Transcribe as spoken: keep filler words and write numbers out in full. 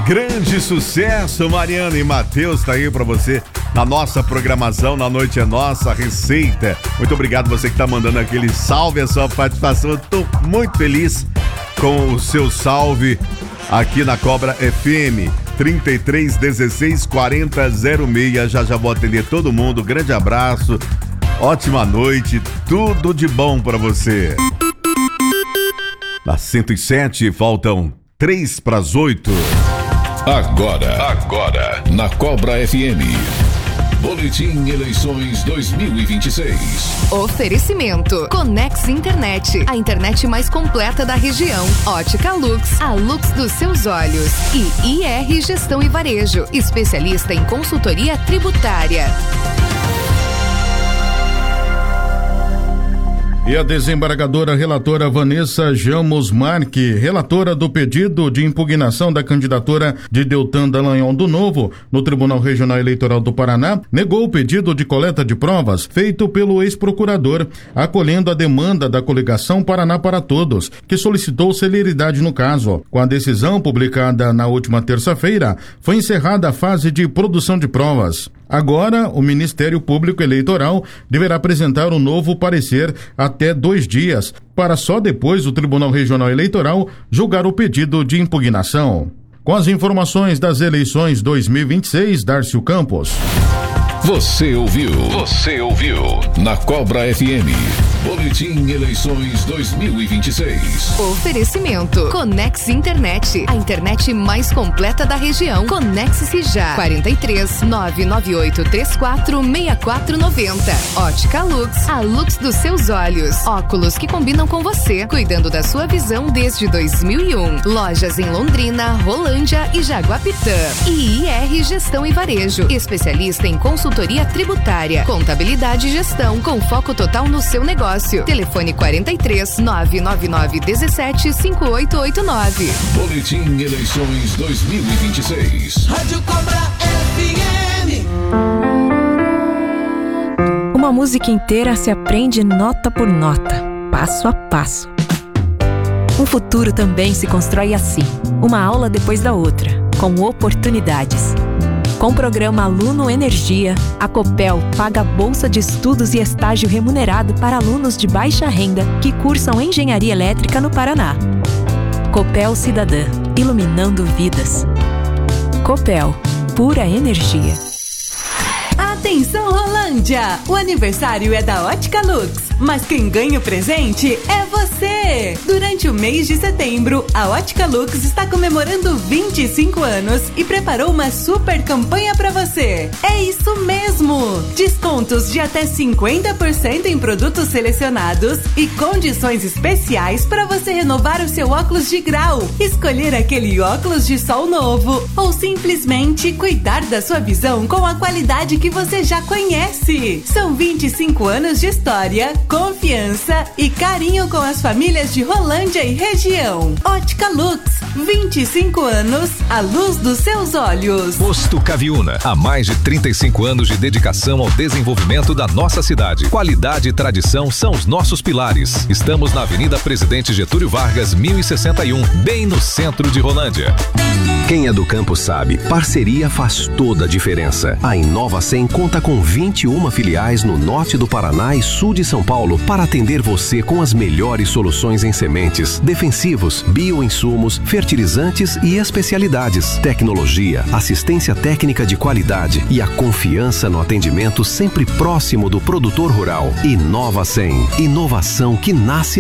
Grande sucesso, Mariana e Matheus, tá aí pra você na nossa programação, na Noite é Nossa, Receita. Muito obrigado você que tá mandando aquele salve, a sua participação. Eu tô muito feliz com o seu salve aqui na Cobra F M. trinta e três, dezesseis, quarenta, zero seis. Já já vou atender todo mundo. Grande abraço, ótima noite, tudo de bom pra você. Na cento e sete, faltam três para as oito. Agora, agora, na Cobra F M. Boletim Eleições dois mil e vinte e seis. Oferecimento Conex Internet, a internet mais completa da região. Ótica Lux, a luz dos seus olhos. E I R Gestão e Varejo, especialista em consultoria tributária. E a desembargadora relatora Vanessa Jamos Marque, relatora do pedido de impugnação da candidatura de Deltan Dallagnol do Novo no Tribunal Regional Eleitoral do Paraná, negou o pedido de coleta de provas feito pelo ex-procurador, acolhendo a demanda da coligação Paraná para Todos, que solicitou celeridade no caso. Com a decisão publicada na última terça-feira, foi encerrada a fase de produção de provas. Agora, o Ministério Público Eleitoral deverá apresentar um novo parecer até dois dias, para só depois o Tribunal Regional Eleitoral julgar o pedido de impugnação. Com as informações das eleições dois mil e vinte e seis, Darcio Campos. Você ouviu? Você ouviu? Na Cobra F M. Boletim Eleições dois mil e vinte e seis. Oferecimento Conex Internet, a internet mais completa da região. Conecte-se já. quarenta e três, nove nove oito três quatro, seis quatro nove zero. Ótica Lux, a luz dos seus olhos. Óculos que combinam com você, cuidando da sua visão desde dois mil e um. Lojas em Londrina, Rolândia e Jaguapitã. E I R Gestão e Varejo, especialista em consultoria tributária, contabilidade e gestão, com foco total no seu negócio. Telefone quarenta e três, nove nove nove um sete, cinco oito oito nove. Boletim Eleições dois mil e vinte e seis. Rádio Cobra F M. Uma música inteira se aprende nota por nota, passo a passo. Um futuro também se constrói assim, uma aula depois da outra, com oportunidades. Com o programa Aluno Energia, a Copel paga bolsa de estudos e estágio remunerado para alunos de baixa renda que cursam engenharia elétrica no Paraná. Copel Cidadã, iluminando vidas. Copel, pura energia. Atenção, Rolândia! O aniversário é da Ótica Lux, mas quem ganha o presente é você! Durante o mês de setembro, a Ótica Lux está comemorando vinte e cinco anos e preparou uma super campanha para você. É isso mesmo! Descontos de até cinquenta por cento em produtos selecionados e condições especiais para você renovar o seu óculos de grau, escolher aquele óculos de sol novo ou simplesmente cuidar da sua visão com a qualidade que você já conhece. São vinte e cinco anos de história, confiança e carinho com as famílias de Rolândia e região. Ótica Lux, vinte e cinco anos, a luz dos seus olhos. Posto Caviúna, há mais de trinta e cinco anos de dedicação ao desenvolvimento da nossa cidade. Qualidade e tradição são os nossos pilares. Estamos na Avenida Presidente Getúlio Vargas, mil e sessenta e um, bem no centro de Rolândia. Quem é do campo sabe, parceria faz toda a diferença. A Inovacem conta com vinte e uma filiais no norte do Paraná e sul de São Paulo para atender você com as melhores soluções em sementes, defensivos, bioinsumos, fertilizantes e especialidades, tecnologia, assistência técnica de qualidade e a confiança no atendimento sempre próximo do produtor rural. Inovacem, inovação que nasce